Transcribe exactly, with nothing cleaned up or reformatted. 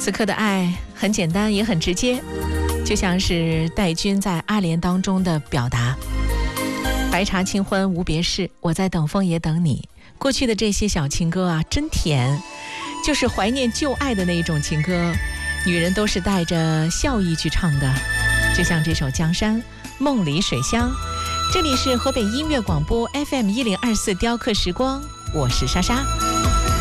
此刻的爱很简单也很直接，就像是戴军在《阿莲》当中的表达。白茶清欢无别事，我在等风也等你。过去的这些小情歌啊，真甜，就是怀念旧爱的那一种情歌，女人都是带着笑意去唱的。就像这首《江山》，梦里水乡。这里是河北音乐广播 F M 一零二四雕刻时光，我是莎莎。